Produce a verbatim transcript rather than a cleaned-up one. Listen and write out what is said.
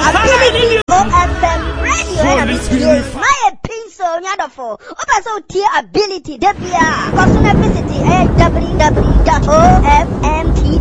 Ability O F M radio. My pencil nyadofo. Opa so tier ability debia. Kosuna visit w w w dot o f